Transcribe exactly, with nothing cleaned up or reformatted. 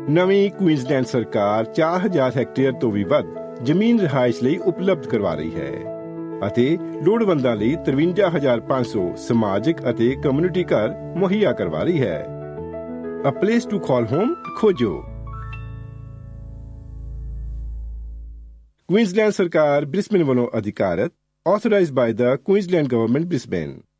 ਨਵੀਂ ਕੁਈਨਜ਼ਲੈਂਡ ਸਰਕਾਰ ਚਾਰ ਹਜ਼ਾਰ ਹੈਕਟੇਅਰ ਤੋਂ ਵੀ ਵੱਧ ਜ਼ਮੀਨ ਰਿਹਾਇਸ਼ ਲਈ ਉਪਲਬਧ ਕਰਵਾ ਰਹੀ ਹੈ ਅਤੇ ਲੋੜਵੰਦਾਂ ਲਈ ਤਰਵੰਜਾ ਹਜ਼ਾਰ ਪੰਜ ਸੌ ਸਮਾਜਿਕ ਅਤੇ ਕਮਿਊਨਿਟੀ ਘਰ ਮੁਹੱਈਆ ਕਰਵਾ ਰਹੀ ਹੈ। A place to call home ਖੋਜੋ। ਕੁਈਨਜ਼ਲੈਂਡ ਸਰਕਾਰ ਬ੍ਰਿਸਬੇਨ ਵੱਲੋਂ ਅਧਿਕਾਰਤ, authorized by the Queensland Government Brisbane।